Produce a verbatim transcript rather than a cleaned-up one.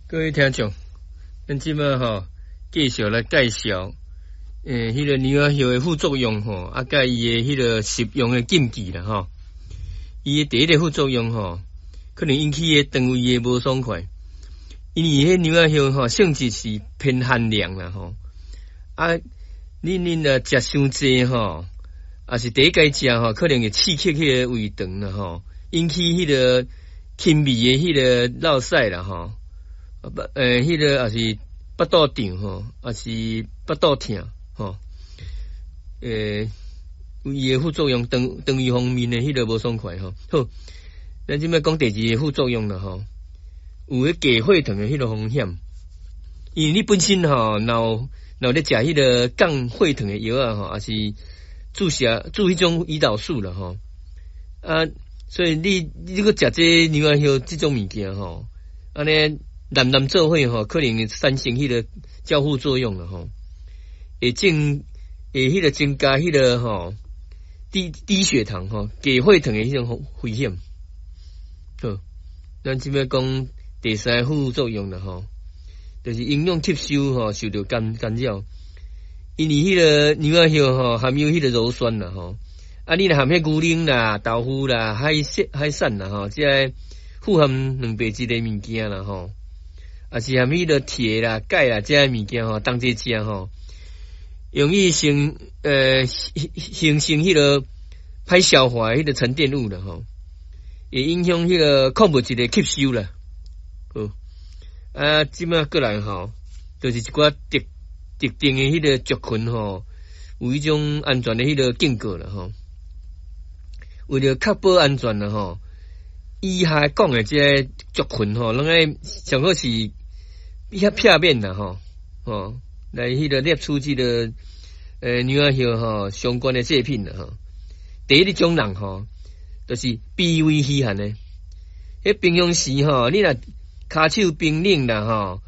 各位听众，咱即摆吼继续来介绍，诶，迄、那个牛仔叶的副作用吼，啊，甲伊的迄个食用的禁忌啦吼。伊的第一个副作用吼，可能引起的肠胃的无爽快，因为迄牛仔叶吼性质是偏寒凉啦吼。啊，恁恁若食伤济吼，啊是第一届食吼，可能会刺激迄个胃肠啦吼，引起迄个轻微的迄个落屎啦吼。啊不，诶，迄、那个也是腹肚胀吼，也是腹肚痛吼，诶，伊的副作用，肠肠胃方面的迄个无爽快吼。好，咱即摆讲第二个副作用啦吼，有迄下血糖的迄个风险，因为你本身吼，若若咧食迄个降血糖的药啊吼，也是注射注迄种胰岛素啦吼，啊，所以你你搁食这牛仔叶这种物件吼，安尼。南南做伙吼，可能会产生迄个交互作用了吼，会增会迄个增加迄个吼低低血糖吼、低血糖的迄种危险。好，咱即摆讲第三个副作用了吼，就是营养吸收吼受到干干扰，因为迄个牛仔叶吼含有迄个鞣酸啦吼，啊你若含迄牛奶啦、豆腐啦、海鲜海产啦吼，即个富含蛋白质的物件啦吼。啊是含迄个铁啦、钙啦，这些物件吼，当这食吼，容易形呃形成迄个歹消化迄个沉淀物啦吼，会影响迄个矿物质的吸收啦。好，啊，即摆过来吼，就是一寡特特定的迄个族群吼，有一种安全的迄个警告啦吼，为了确保安全啦吼。以下讲的这些族群吼，拢爱上好是较片面啦吼，吼来迄个列出这个呃牛仔叶吼相关的制品啦吼。第一种人吼，就是脾胃虚寒的。迄平常时吼，你若骹手冰冷啦吼，